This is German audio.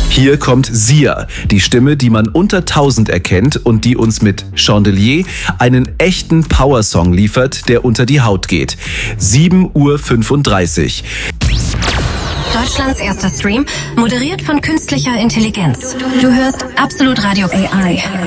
Hier kommt Sia, die Stimme, die man unter 1000 erkennt und die uns mit Chandelier einen echten Powersong liefert, der unter die Haut geht. 7:35 Uhr. Deutschlands erster Stream, moderiert von künstlicher Intelligenz. Du hörst Absolut Radio AI.